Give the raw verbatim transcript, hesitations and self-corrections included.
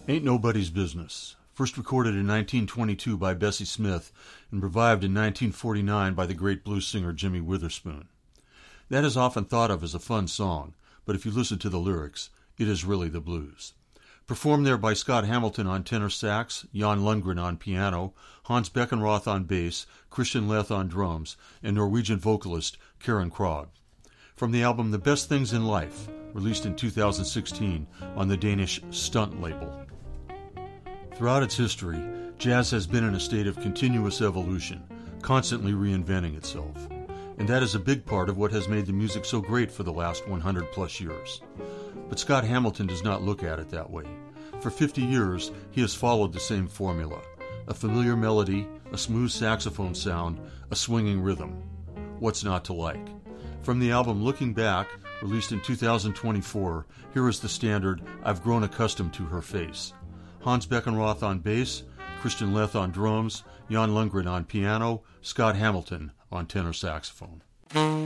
Ain't Nobody's Business, first recorded in nineteen twenty-two by Bessie Smith and revived in nineteen forty-nine by the great blues singer Jimmy Witherspoon. That is often thought of as a fun song, but if you listen to the lyrics, it is really the blues. Performed there by Scott Hamilton on tenor sax, Jan Lundgren on piano, Hans Beckenroth on bass, Christian Leth on drums, and Norwegian vocalist Karen Krog. From the album The Best Things in Life, released in two thousand sixteen on the Danish Stunt label. Throughout its history, jazz has been in a state of continuous evolution, constantly reinventing itself. And that is a big part of what has made the music so great for the last one hundred plus years. But Scott Hamilton does not look at it that way. For fifty years, he has followed the same formula. A familiar melody, a smooth saxophone sound, a swinging rhythm. What's not to like? From the album Looking Back, released in two thousand twenty-four, here is the standard I've Grown Accustomed to Her Face. Hans Beckenroth on bass, Christian Leth on drums, Jan Lundgren on piano, Scott Hamilton on tenor saxophone.